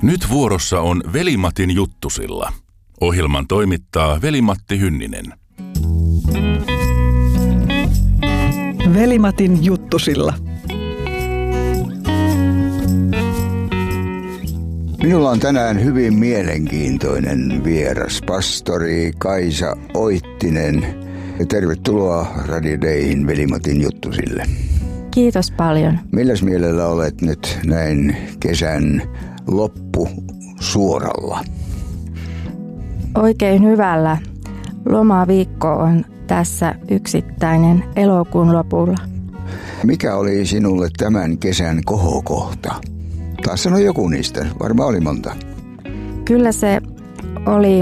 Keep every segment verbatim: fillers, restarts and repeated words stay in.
Nyt vuorossa on Veli-Matin juttusilla. Ohjelman toimittaa Veli-Matti Hynninen. Veli-Matin juttusilla. Minulla on tänään hyvin mielenkiintoinen vieras, pastori Kaisa Oittinen. Tervetuloa Radio Dayhin Veli-Matin juttusille. Kiitos paljon. Milläs mielellä olet nyt näin kesän loppu suoralla? Oikein hyvällä. Lomaviikko on tässä yksittäinen elokuun lopulla. Mikä oli sinulle tämän kesän kohokohta? Taas sano joku niistä. Varmaan oli monta. Kyllä se oli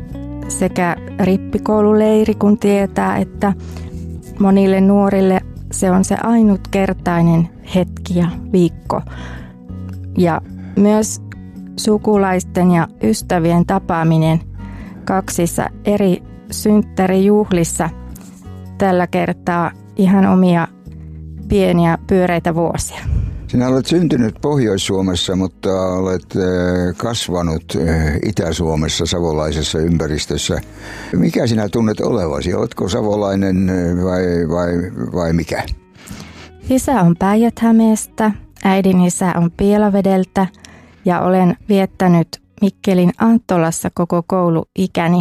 sekä rippikoululeiri, kun tietää, että monille nuorille se on se ainutkertainen hetki ja viikko. Ja myös sukulaisten ja ystävien tapaaminen kaksissa eri synttärijuhlissa tällä kertaa ihan omia pieniä pyöreitä vuosia. Sinä olet syntynyt Pohjois-Suomessa, mutta olet kasvanut Itä-Suomessa savolaisessa ympäristössä. Mikä sinä tunnet olevasi? Oletko savolainen vai, vai, vai mikä? Isä on Päijät-Hämeestä, äidin isä on Pielavedeltä ja olen viettänyt Mikkelin Anttolassa koko kouluikäni.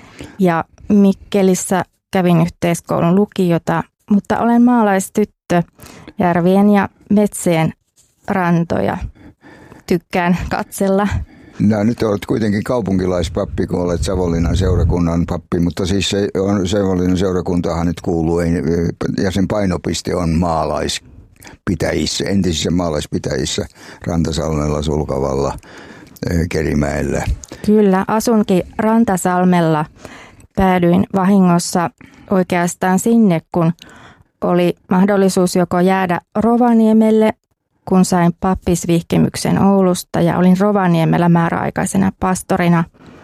Ja Mikkelissä kävin yhteiskoulun lukiota, mutta olen maalaistyttö, järvien ja metsien rantoja. Tykkään katsella. No, nyt olet kuitenkin kaupunkilaispappi, kun olet Savonlinnan seurakunnan pappi, mutta siis se on, Savonlinnan seurakuntahan nyt kuuluu, ja sen painopiste on maalaispitäjissä, entisissä maalaispitäjissä, Rantasalmella, Sulkavalla, Kerimäellä. Kyllä, asunkin Rantasalmella. Päädyin vahingossa oikeastaan sinne, kun oli mahdollisuus joko jäädä Rovaniemelle, kun sain pappisvihkimyksen Oulusta ja olin Rovaniemellä määräaikaisena pastorina.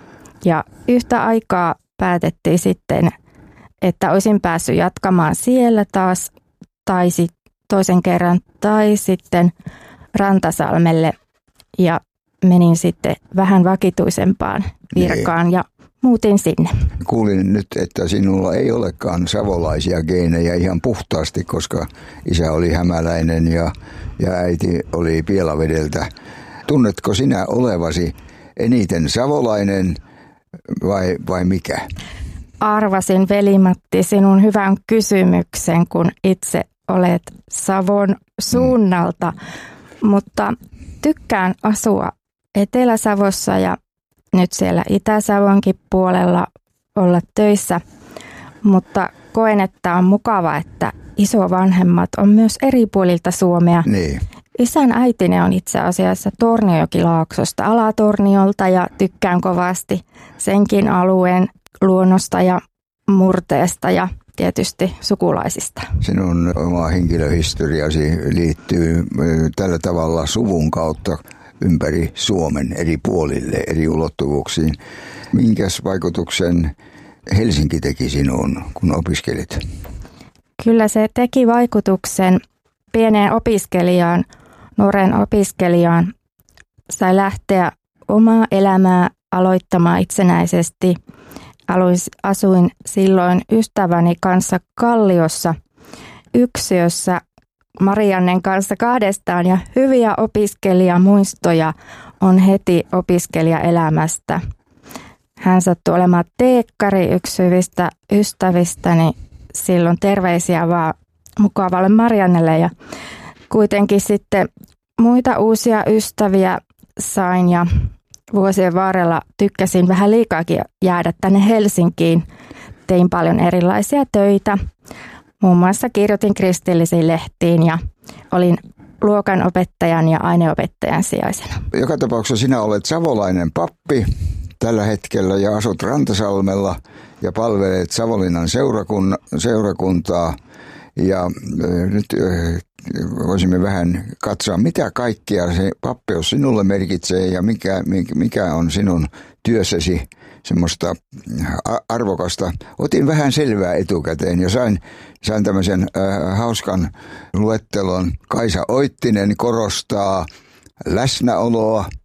Ja yhtä aikaa päätettiin sitten, että olisin päässyt jatkamaan siellä taas tai sit toisen kerran tai sitten Rantasalmelle ja menin sitten vähän vakituisempaan virkaan ja muutin sinne. Kuulin nyt, että sinulla ei olekaan savolaisia geenejä ihan puhtaasti, koska isä oli hämäläinen ja, ja äiti oli Pielavedeltä. Tunnetko sinä olevasi eniten savolainen vai, vai mikä? Arvasin, Veli-Matti, sinun hyvän kysymyksen, kun itse olet Savon suunnalta, mm. mutta tykkään asua Etelä-Savossa ja nyt siellä Itä-Savonkin puolella olla töissä, mutta koen, että on mukava, että isovanhemmat on myös eri puolilta Suomea. Niin. Isän äitini on itse asiassa Torniojokilaaksosta, Alatorniolta ja tykkään kovasti senkin alueen luonnosta ja murteesta ja tietysti sukulaisista. Sinun oma henkilöhistoriasi liittyy tällä tavalla suvun kautta ympäri Suomen eri puolille, eri ulottuvuuksiin. Minkäs vaikutuksen Helsinki teki sinuun, kun opiskelit? Kyllä se teki vaikutuksen pieneen opiskelijaan, nuoren opiskelijaan. Sai lähteä omaa elämää aloittamaan itsenäisesti. Asuin silloin ystäväni kanssa Kalliossa yksiössä Mariannen kanssa kahdestaan ja hyviä opiskelijamuistoja on heti opiskelijaelämästä. Hän sattui olemaan teekkari, yksi hyvistä ystävistäni. Silloin terveisiä vaan mukavalle Mariannelle ja kuitenkin sitten muita uusia ystäviä sain ja vuosien varrella tykkäsin vähän liikaakin jäädä tänne Helsinkiin. Tein paljon erilaisia töitä. Muun muassa kirjoitin kristillisiin lehtiin ja olin luokanopettajan ja aineopettajan sijaisena. Joka tapauksessa sinä olet savolainen pappi tällä hetkellä ja asut Rantasalmella ja palvelet Savonlinnan seurakunta, seurakuntaa. Ja nyt voisimme vähän katsoa, mitä kaikkea se pappeus sinulle merkitsee ja mikä, mikä on sinun työssäsi semmoista arvokasta. Otin vähän selvää etukäteen ja sain, sain tämmöisen äh, hauskan luettelon. Kaisa Oittinen korostaa läsnäoloa,